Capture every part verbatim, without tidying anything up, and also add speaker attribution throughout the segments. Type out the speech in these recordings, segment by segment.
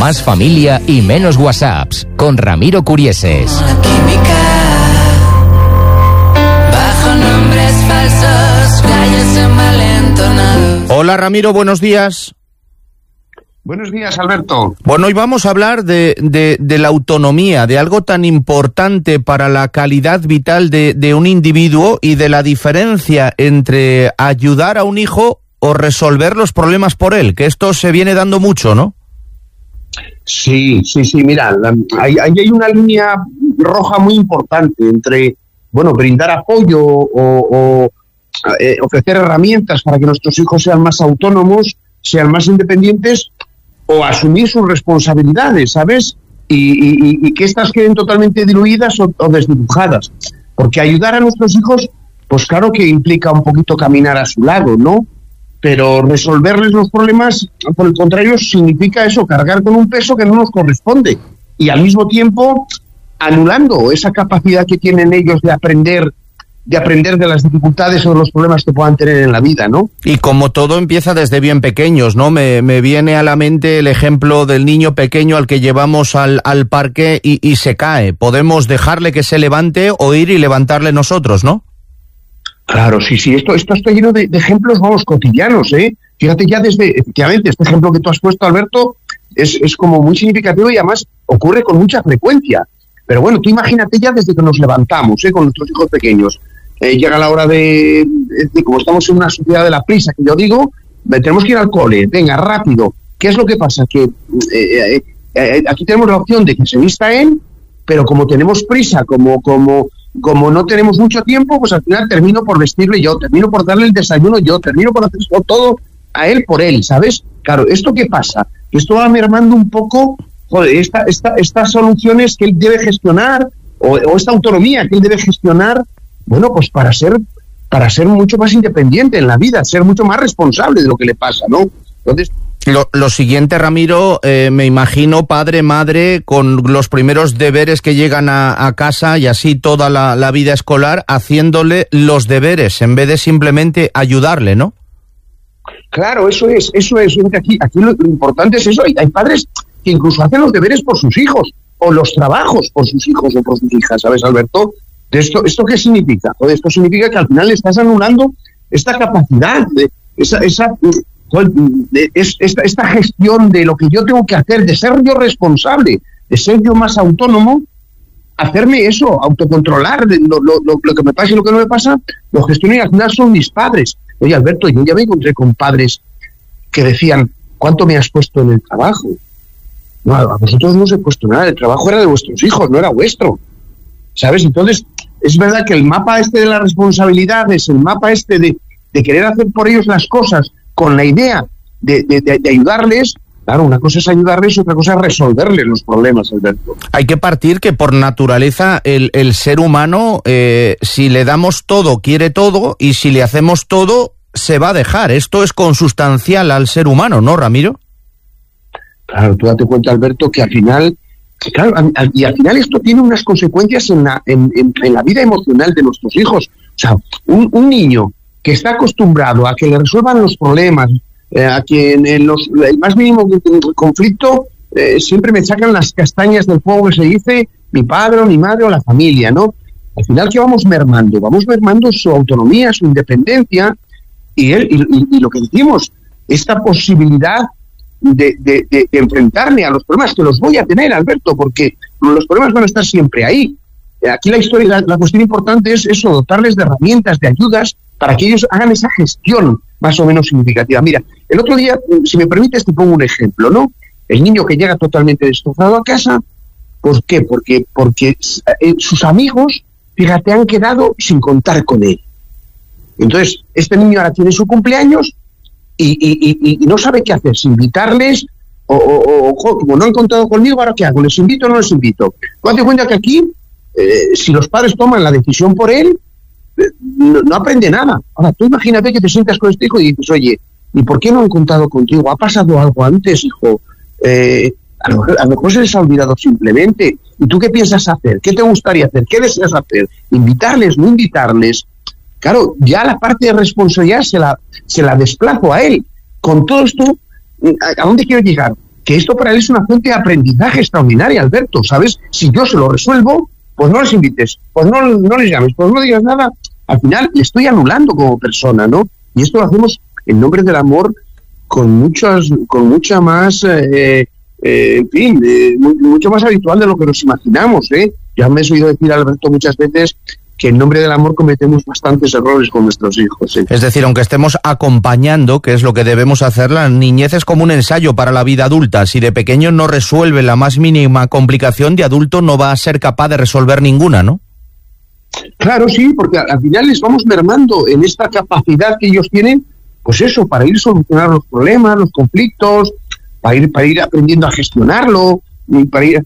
Speaker 1: Más familia y menos WhatsApps. Con Ramiro Curieses.
Speaker 2: Bajo nombres falsos, calles envalentonados.
Speaker 3: Hola Ramiro, buenos días.
Speaker 4: Buenos días, Alberto.
Speaker 3: Bueno, hoy vamos a hablar de, de, de la autonomía, de algo tan importante para la calidad vital de, de un individuo y de la diferencia entre ayudar a un hijo o resolver los problemas por él, que esto se viene dando mucho, ¿no?
Speaker 4: Sí, sí, sí, mira, ahí hay, hay una línea roja muy importante entre, bueno, brindar apoyo o, o eh, ofrecer herramientas para que nuestros hijos sean más autónomos, sean más independientes, o asumir sus responsabilidades, ¿sabes? Y, y, y que éstas queden totalmente diluidas o, o desdibujadas. Porque ayudar a nuestros hijos, pues claro que implica un poquito caminar a su lado, ¿no? Pero resolverles los problemas, por el contrario, significa eso, cargar con un peso que no nos corresponde. Y al mismo tiempo, anulando esa capacidad que tienen ellos de aprender de aprender de las dificultades o de los problemas que puedan tener en la vida, ¿no?
Speaker 3: Y como todo empieza desde bien pequeños, ¿no? Me, me viene a la mente el ejemplo del niño pequeño al que llevamos al, al parque y, y se cae. Podemos dejarle que se levante o ir y levantarle nosotros, ¿no?
Speaker 4: Claro, sí, sí, esto, esto está lleno de, de ejemplos, vamos, cotidianos, ¿eh? Fíjate ya desde, efectivamente, este ejemplo que tú has puesto, Alberto, es, es como muy significativo y además ocurre con mucha frecuencia. Pero bueno, tú imagínate ya desde que nos levantamos, ¿eh? Con nuestros hijos pequeños. Eh, llega la hora de, de, como estamos en una sociedad de la prisa, que yo digo, tenemos que ir al cole, venga, rápido. ¿Qué es lo que pasa? Que eh, eh, eh, aquí tenemos la opción de que se vista él, pero como tenemos prisa, como, como, como no tenemos mucho tiempo, pues al final termino por vestirle yo, termino por darle el desayuno yo, termino por hacer todo a él por él, ¿sabes? Claro, ¿esto qué pasa? Esto va mermando un poco, joder, esta, esta, estas soluciones que él debe gestionar, o, o esta autonomía que él debe gestionar, bueno, pues para ser para ser mucho más independiente en la vida, ser mucho más responsable de lo que le pasa, ¿no? Entonces,
Speaker 3: lo, lo siguiente, Ramiro, eh, me imagino padre, madre, con los primeros deberes que llegan a, a casa y así toda la, la vida escolar, haciéndole los deberes en vez de simplemente ayudarle, ¿no?
Speaker 4: Claro, eso es, eso es. Aquí, aquí lo, lo importante es eso. Hay, hay padres que incluso hacen los deberes por sus hijos o los trabajos por sus hijos o por sus hijas, ¿sabes, Alberto? ¿Esto, ¿Esto qué significa? Pues esto significa que al final le estás anulando esta capacidad, de, esa, esa, de, es, esta, esta gestión de lo que yo tengo que hacer, de ser yo responsable, de ser yo más autónomo, hacerme eso, autocontrolar de lo, lo, lo, lo que me pasa y lo que no me pasa, lo gestiono y al final son mis padres. Oye, Alberto, yo ya me encontré con padres que decían, ¿cuánto me has puesto en el trabajo? No, a vosotros no os he puesto nada, el trabajo era de vuestros hijos, no era vuestro. ¿Sabes? Entonces, es verdad que el mapa este de las responsabilidades, el mapa este de, de querer hacer por ellos las cosas con la idea de, de, de, de ayudarles, claro, una cosa es ayudarles y otra cosa es resolverles los problemas, Alberto.
Speaker 3: Hay que partir que por naturaleza el, el ser humano, eh, si le damos todo, quiere todo, y si le hacemos todo, se va a dejar. Esto es consustancial al ser humano, ¿no, Ramiro?
Speaker 4: Claro, tú date cuenta, Alberto, que al final... Claro, y al final esto tiene unas consecuencias en la, en, en, en la vida emocional de nuestros hijos. O sea, un, un niño que está acostumbrado a que le resuelvan los problemas, eh, a que en, en los, el más mínimo conflicto eh, siempre me sacan las castañas del fuego, que se dice mi padre o mi madre o la familia, ¿no? Al final, ¿qué vamos mermando? Vamos mermando su autonomía, su independencia y, él, y, y, y lo que decimos, esta posibilidad De, de, de, de enfrentarme a los problemas, que los voy a tener, Alberto, porque los problemas van a estar siempre ahí. Aquí la historia, la, la cuestión importante es eso, dotarles de herramientas, de ayudas, para que ellos hagan esa gestión más o menos significativa. Mira, el otro día, si me permites, te pongo un ejemplo, ¿no? El niño que llega totalmente destrozado a casa, ¿por qué? Porque, porque eh, sus amigos, fíjate, han quedado sin contar con él. Entonces, este niño ahora tiene su cumpleaños, Y, y, y no sabe qué hacer, si invitarles o, o, o como no han contado conmigo, ¿ahora qué hago? ¿Les invito o no les invito? Tú te cuenta que aquí, eh, si los padres toman la decisión por él, eh, no, no aprende nada. Ahora, tú imagínate que te sientas con este hijo y dices, oye, ¿y por qué no han contado contigo? ¿Ha pasado algo antes, hijo? Eh, a, lo, a lo mejor se les ha olvidado simplemente. ¿Y tú qué piensas hacer? ¿Qué te gustaría hacer? ¿Qué deseas hacer? ¿Invitarles, no invitarles? Claro, ya la parte de responsabilidad se la, se la desplazo a él. Con todo esto, ¿a dónde quiero llegar? que esto para él es una fuente de aprendizaje extraordinaria, Alberto, ¿sabes? Si yo se lo resuelvo, pues no les invites, pues no, no les llames, pues no digas nada, al final le estoy anulando como persona, ¿no? Y esto lo hacemos en nombre del amor con muchas, con mucha más, eh, eh, en fin, eh, mucho más habitual de lo que nos imaginamos, ¿eh? Ya me he oído decir, Alberto, muchas veces que en nombre del amor cometemos bastantes errores con nuestros hijos, ¿eh?
Speaker 3: Es decir, aunque estemos acompañando, que es lo que debemos hacer, la niñez es como un ensayo para la vida adulta. Si de pequeño no resuelve la más mínima complicación, de adulto no va a ser capaz de resolver ninguna, ¿no?
Speaker 4: Claro, sí, porque al final les vamos mermando en esta capacidad que ellos tienen, pues eso, para ir a solucionar los problemas, los conflictos, para ir, para ir aprendiendo a gestionarlo, y para ir...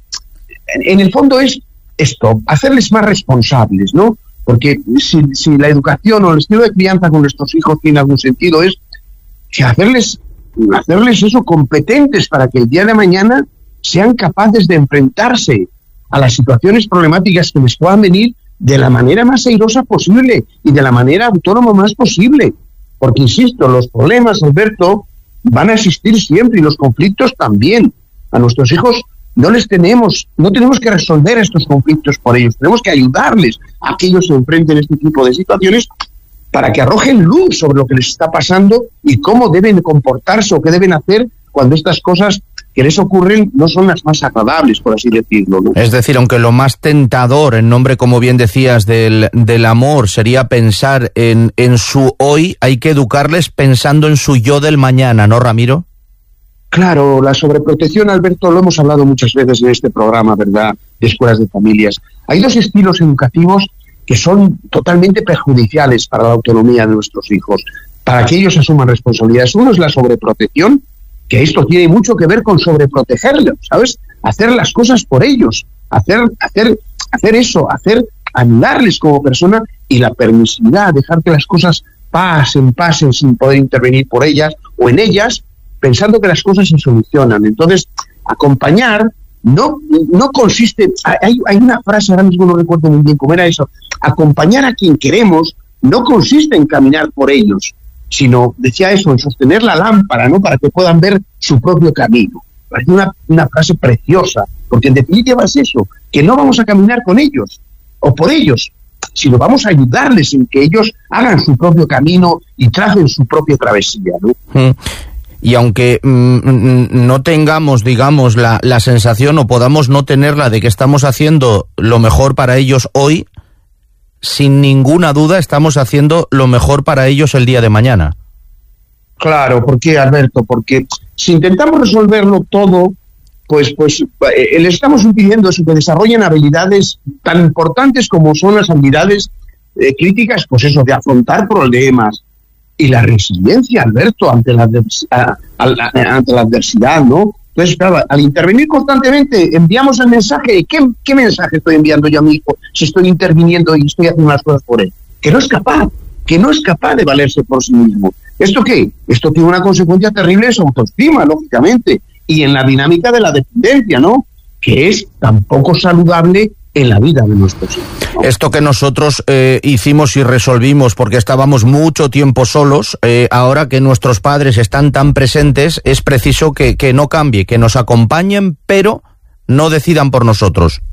Speaker 4: En el fondo es esto, hacerles más responsables, ¿no? Porque si, si la educación o el estilo de crianza con nuestros hijos tiene algún sentido, es que hacerles, hacerles eso competentes para que el día de mañana sean capaces de enfrentarse a las situaciones problemáticas que les puedan venir de la manera más airosa posible y de la manera autónoma más posible. Porque, insisto, los problemas, Alberto, van a existir siempre y los conflictos también. A nuestros hijos no les tenemos, no tenemos que resolver estos conflictos por ellos, tenemos que ayudarles a que ellos se enfrenten a este tipo de situaciones para que arrojen luz sobre lo que les está pasando y cómo deben comportarse o qué deben hacer cuando estas cosas que les ocurren no son las más agradables, por así decirlo, ¿no?
Speaker 3: Es decir, aunque lo más tentador, en nombre, como bien decías, del, del amor, sería pensar en, en su hoy, hay que educarles pensando en su yo del mañana, ¿no, Ramiro?
Speaker 4: Claro, la sobreprotección, Alberto, lo hemos hablado muchas veces en este programa, ¿verdad?, de escuelas de familias. Hay dos estilos educativos que son totalmente perjudiciales para la autonomía de nuestros hijos, para que ellos asuman responsabilidades. Uno es la sobreprotección, que esto tiene mucho que ver con sobreprotegerlos, ¿sabes? Hacer las cosas por ellos, hacer, hacer, hacer eso, hacer ayudarles como persona, y la permisividad, dejar que las cosas pasen, pasen sin poder intervenir por ellas o en ellas, pensando que las cosas se solucionan. Entonces, acompañar no, no consiste... Hay, hay una frase, ahora mismo no recuerdo muy bien cómo era eso. Acompañar a quien queremos no consiste en caminar por ellos, sino, decía eso, en sostener la lámpara, ¿no?, para que puedan ver su propio camino. Parece una, una frase preciosa, porque en definitiva es eso, que no vamos a caminar con ellos o por ellos, sino vamos a ayudarles en que ellos hagan su propio camino y tracen su propia travesía, ¿no?
Speaker 3: Mm. Y aunque mm, no tengamos, digamos, la, la sensación o podamos no tenerla de que estamos haciendo lo mejor para ellos hoy, sin ninguna duda estamos haciendo lo mejor para ellos el día de mañana.
Speaker 4: Claro, ¿por qué, Alberto? Porque si intentamos resolverlo todo, pues, pues eh, les estamos impidiendo eso, que desarrollen habilidades tan importantes como son las habilidades eh, críticas, pues eso, de afrontar problemas, y la resiliencia, Alberto, ante la, a, a, a, ante la adversidad, ¿no? Entonces, claro, al intervenir constantemente, enviamos el mensaje. ¿Qué, qué mensaje estoy enviando yo a mi hijo si estoy interviniendo y estoy haciendo las cosas por él? Que no es capaz, que no es capaz de valerse por sí mismo. ¿Esto qué? Esto tiene una consecuencia terrible en su autoestima, lógicamente, y en la dinámica de la dependencia, ¿no?, que es tan poco saludable en la vida de nuestros hijos, ¿no?
Speaker 3: Esto que nosotros eh, hicimos y resolvimos porque estábamos mucho tiempo solos, eh, ahora que nuestros padres están tan presentes, es preciso que, que no cambie, que nos acompañen, pero no decidan por nosotros.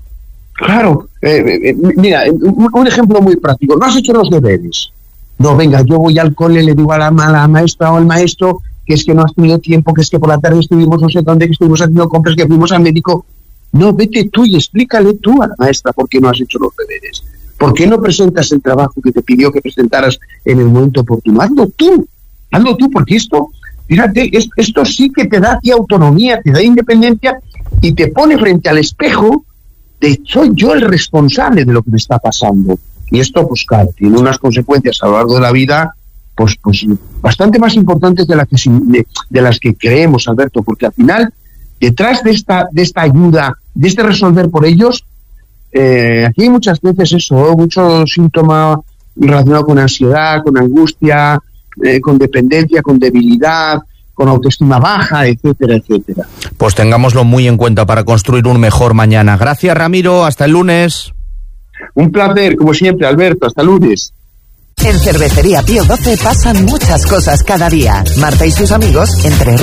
Speaker 4: Claro, eh, eh, mira, un, un ejemplo muy práctico. ¿No has hecho los deberes? No, venga, yo voy al cole, le digo a la, a la maestra o al maestro que es que no has tenido tiempo, que es que por la tarde estuvimos no sé dónde, que estuvimos haciendo compras, que fuimos al médico. No, vete tú y explícale tú a la maestra por qué no has hecho los deberes. ¿Por qué no presentas el trabajo que te pidió que presentaras en el momento oportuno? Hazlo tú, hazlo tú, porque esto, fíjate, es, esto sí que te da a ti autonomía, te da independencia y te pone frente al espejo de soy yo el responsable de lo que me está pasando. Y esto, pues claro, tiene unas consecuencias a lo largo de la vida, pues, pues bastante más importantes de, la que, de, de las que creemos, Alberto, porque al final, detrás de esta, de esta ayuda, de este resolver por ellos, eh, aquí hay muchas veces eso, mucho síntoma relacionado con ansiedad, con angustia, eh, con dependencia, con debilidad, con autoestima baja, etcétera, etcétera.
Speaker 3: Pues tengámoslo muy en cuenta para construir un mejor mañana. Gracias, Ramiro, hasta el lunes.
Speaker 4: Un placer, como siempre, Alberto, hasta el lunes.
Speaker 5: En Cervecería Pío doce pasan muchas cosas cada día. Marta y sus amigos entre